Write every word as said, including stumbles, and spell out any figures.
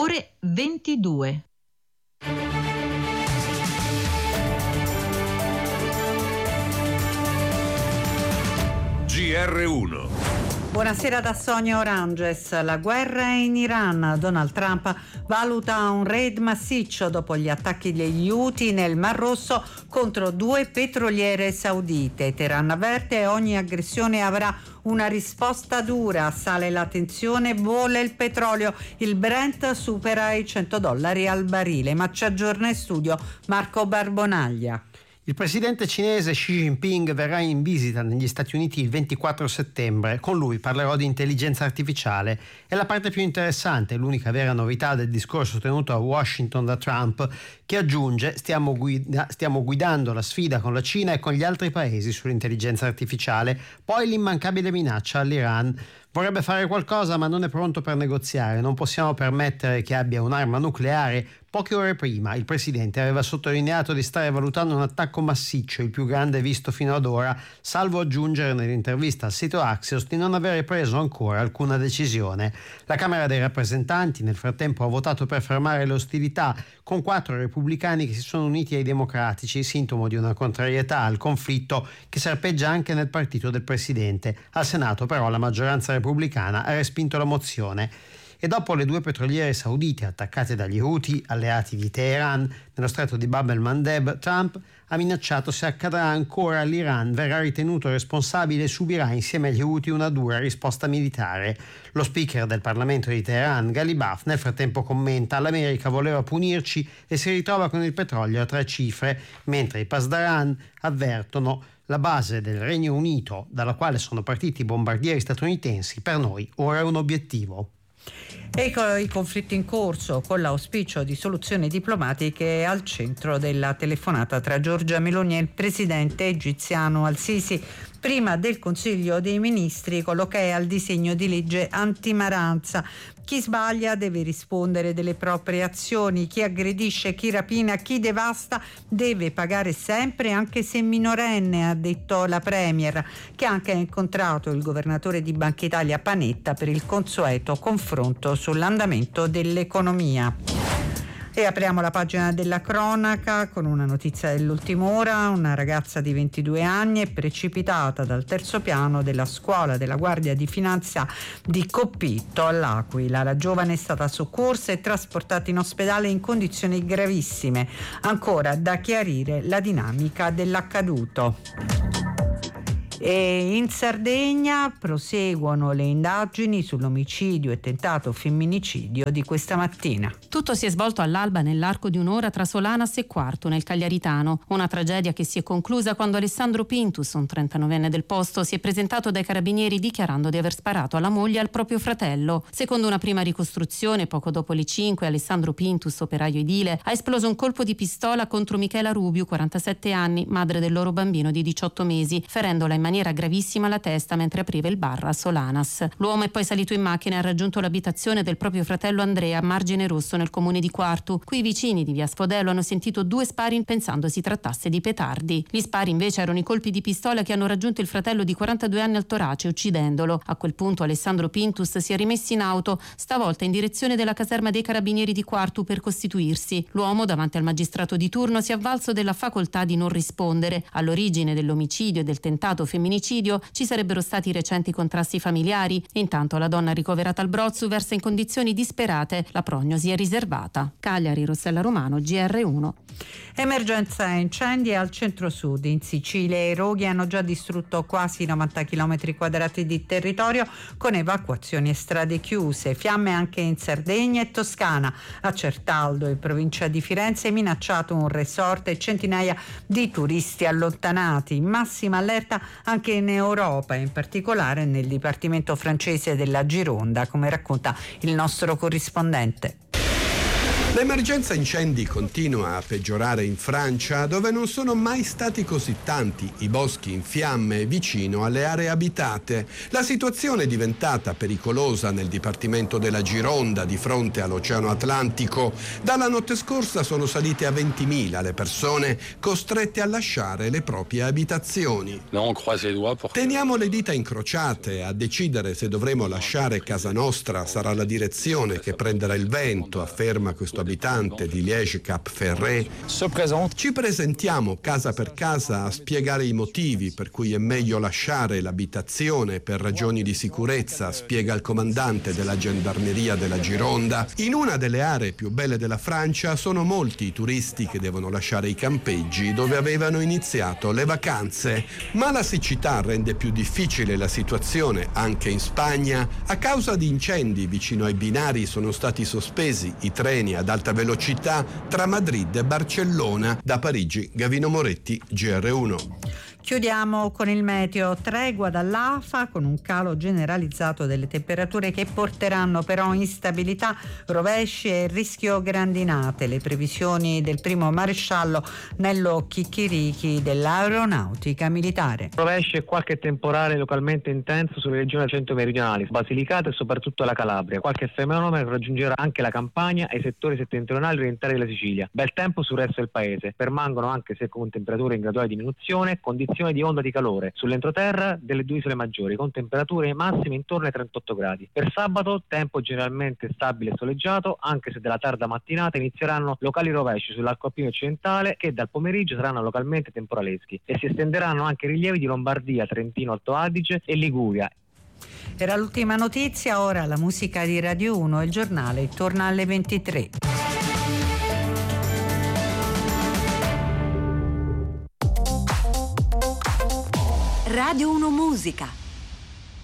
ore ventidue. G R uno. Buonasera da Sonia Oranges. La guerra in Iran. Donald Trump valuta un raid massiccio dopo gli attacchi degli Houthi nel Mar Rosso contro due petroliere saudite. Teheran avverte: ogni aggressione avrà una risposta dura. Sale la tensione, vola il petrolio. Il Brent supera i cento dollari al barile. Ma ci aggiorna in studio Marco Barbonaglia. Il presidente cinese Xi Jinping verrà in visita negli Stati Uniti il ventiquattro settembre. Con lui parlerò di intelligenza artificiale. È la parte più interessante, l'unica vera novità del discorso tenuto a Washington da Trump, che aggiunge: stiamo, guida- stiamo guidando la sfida con la Cina e con gli altri paesi sull'intelligenza artificiale. Poi l'immancabile minaccia all'Iran. Vorrebbe fare qualcosa ma non è pronto per negoziare. Non possiamo permettere che abbia un'arma nucleare. Poche ore prima il presidente aveva sottolineato di stare valutando un attacco massiccio, il più grande visto fino ad ora, salvo aggiungere nell'intervista al sito Axios di non avere preso ancora alcuna decisione. La Camera dei rappresentanti nel frattempo ha votato per fermare le ostilità, con quattro repubblicani che si sono uniti ai democratici, sintomo di una contrarietà al conflitto che serpeggia anche nel partito del presidente. Al Senato però la maggioranza repubblicana ha respinto la mozione. E dopo le due petroliere saudite attaccate dagli Houthi, alleati di Teheran, nello stretto di Bab el-Mandeb, Trump ha minacciato: se accadrà ancora l'Iran verrà ritenuto responsabile e subirà insieme agli Houthi una dura risposta militare. Lo speaker del Parlamento di Teheran, Ghalibaf, nel frattempo commenta: l'America voleva punirci e si ritrova con il petrolio a tre cifre, mentre i Pasdaran avvertono: la base del Regno Unito, dalla quale sono partiti i bombardieri statunitensi, per noi ora è un obiettivo. E con i conflitti in corso, con l'auspicio di soluzioni diplomatiche al centro della telefonata tra Giorgia Meloni e il presidente egiziano Al-Sisi, prima del Consiglio dei Ministri con l'ok al disegno di legge antimaranza. Chi sbaglia deve rispondere delle proprie azioni, chi aggredisce, chi rapina, chi devasta deve pagare sempre, anche se minorenne, ha detto la Premier, che ha anche incontrato il governatore di Banca Italia Panetta per il consueto confronto sull'andamento dell'economia. E apriamo la pagina della cronaca con una notizia dell'ultima ora. Una ragazza di ventidue anni è precipitata dal terzo piano della scuola della Guardia di Finanza di Coppitto all'Aquila. La giovane è stata soccorsa e trasportata in ospedale in condizioni gravissime. Ancora da chiarire la dinamica dell'accaduto. E in Sardegna proseguono le indagini sull'omicidio e tentato femminicidio di questa mattina. Tutto si è svolto all'alba nell'arco di un'ora tra Solanas e Quartu nel Cagliaritano. Una tragedia che si è conclusa quando Alessandro Pintus, un trentanovenne del posto, si è presentato dai carabinieri dichiarando di aver sparato alla moglie e al proprio fratello. Secondo una prima ricostruzione, poco dopo le cinque, Alessandro Pintus, operaio edile, ha esploso un colpo di pistola contro Michela Rubiu, quarantasette anni, madre del loro bambino di diciotto mesi, ferendola in maniera gravissima alla testa mentre apriva il bar a Solanas. L'uomo è poi salito in macchina e ha raggiunto l'abitazione del proprio fratello Andrea a Margine Rosso nel comune di Quartu. Qui i vicini di via Sfodello hanno sentito due spari pensando si trattasse di petardi. Gli spari invece erano i colpi di pistola che hanno raggiunto il fratello di quarantadue anni al torace, uccidendolo. A quel punto Alessandro Pintus si è rimesso in auto, stavolta in direzione della caserma dei carabinieri di Quartu per costituirsi. L'uomo, davanti al magistrato di turno, si è avvalso della facoltà di non rispondere. All'origine dell'omicidio e del tentato femminicidio ci sarebbero stati recenti contrasti familiari. Intanto la donna ricoverata al Brozzu versa in condizioni disperate. La prognosi è riservata. Cagliari, Rossella Romano, G R uno. Emergenza incendi al centro-sud. In Sicilia i roghi hanno già distrutto quasi novanta chilometri quadrati di territorio, con evacuazioni e strade chiuse. Fiamme anche in Sardegna e Toscana. A Certaldo, in provincia di Firenze, è minacciato un resort e centinaia di turisti allontanati. Massima allerta anche in Europa, in particolare nel dipartimento francese della Gironda, come racconta il nostro corrispondente. L'emergenza incendi continua a peggiorare in Francia, dove non sono mai stati così tanti i boschi in fiamme vicino alle aree abitate. La situazione è diventata pericolosa nel dipartimento della Gironda, di fronte all'Oceano Atlantico. Dalla notte scorsa sono salite a ventimila le persone costrette a lasciare le proprie abitazioni. Teniamo le dita incrociate. A decidere se dovremo lasciare casa nostra sarà la direzione che prenderà il vento, afferma questo abitante di Liège-Cap-Ferret. Ci presentiamo casa per casa a spiegare i motivi per cui è meglio lasciare l'abitazione per ragioni di sicurezza, spiega il comandante della gendarmeria della Gironda. In una delle aree più belle della Francia sono molti i turisti che devono lasciare i campeggi dove avevano iniziato le vacanze, ma la siccità rende più difficile la situazione anche in Spagna. A causa di incendi vicino ai binari sono stati sospesi i treni ad alta velocità tra Madrid e Barcellona. Da Parigi, Gavino Moretti, G R uno. Chiudiamo con il meteo, tregua dall'A F A con un calo generalizzato delle temperature che porteranno però instabilità, rovesci e rischio grandinate. Le previsioni del primo maresciallo Nello Chicchirichi dell'Aeronautica Militare. Rovesci e qualche temporale localmente intenso sulle regioni centro-meridionali, Basilicata e soprattutto la Calabria. Qualche fenomeno raggiungerà anche la Campania e i settori settentrionali orientali della Sicilia. Bel tempo sul resto del paese. Permangono, anche se con temperature in graduale diminuzione, condizioni di onda di calore sull'entroterra delle due isole maggiori, con temperature massime intorno ai trentotto gradi. Per sabato tempo generalmente stabile e soleggiato, anche se dalla tarda mattinata inizieranno locali rovesci sull'arco alpino occidentale, che dal pomeriggio saranno localmente temporaleschi, e si estenderanno anche i rilievi di Lombardia, Trentino, Alto Adige e Liguria. Era l'ultima notizia, ora la musica di Radio uno, il giornale torna alle ventitré. Radio uno Musica.